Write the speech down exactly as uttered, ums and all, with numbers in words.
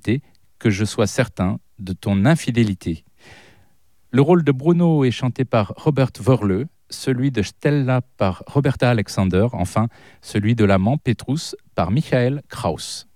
fidélité, que je sois certain de ton infidélité. Le rôle de Bruno est chanté par Robert Wörle, celui de Stella par Roberta Alexander, enfin celui de l'amant Petrus par Michael Kraus.